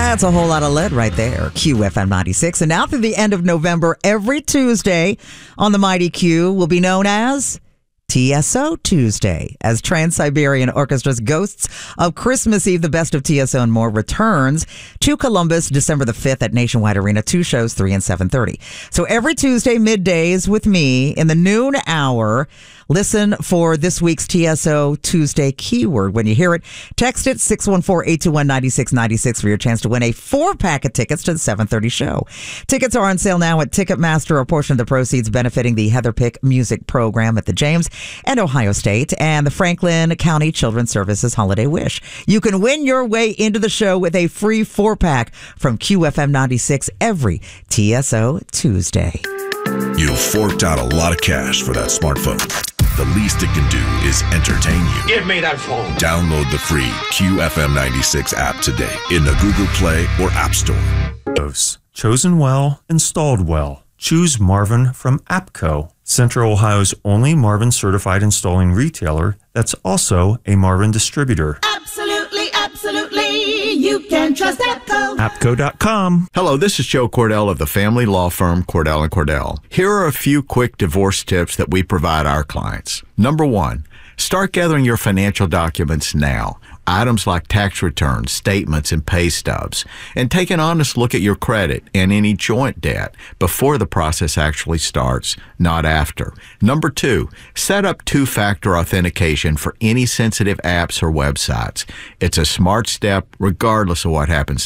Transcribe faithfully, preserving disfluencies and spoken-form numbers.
That's a whole lot of lead right there. Q F M ninety-six. And now through the end of November, every Tuesday on the Mighty Q will be known as T S O Tuesday, as Trans-Siberian Orchestra's Ghosts of Christmas Eve, the best of T S O and more, returns to Columbus December the fifth at Nationwide Arena. Two shows, three and seven thirty. So every Tuesday middays with me in the noon hour, listen for this week's T S O Tuesday keyword. When you hear it, text it six one four, eight two one, nine six nine six for your chance to win a four-pack of tickets to the seven thirty show. Tickets are on sale now at Ticketmaster, a portion of the proceeds benefiting the Heather Pick Music Program at the James and Ohio State and the Franklin County Children's Services Holiday Wish. You can win your way into the show with a free four-pack from Q F M ninety-six every T S O Tuesday. You forked out a lot of cash for that smartphone. The least it can do is entertain you. Give me that phone. Download the free Q F M ninety-six app today in the Google Play or App Store. Chosen well, installed well. Choose Marvin from AppCo, Central Ohio's only Marvin certified installing retailer that's also a Marvin distributor. Absolutely, absolutely. You can trust AppCo. appco dot com. Hello, this is Joe Cordell of the family law firm Cordell and Cordell. Here are a few quick divorce tips that we provide our clients. Number one, start gathering your financial documents now. Items like tax returns, statements, and pay stubs. And take an honest look at your credit and any joint debt before the process actually starts, not after. Number two, set up two-factor authentication for any sensitive apps or websites. It's a smart step regardless of what happens